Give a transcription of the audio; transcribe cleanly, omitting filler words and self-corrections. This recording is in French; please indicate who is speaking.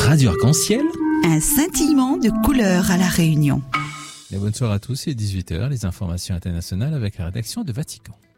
Speaker 1: Radio Arc-en-Ciel.
Speaker 2: Un scintillement de couleurs à La Réunion.
Speaker 1: Et bonne soirée à tous, c'est 18h, les informations internationales avec la rédaction de Vatican.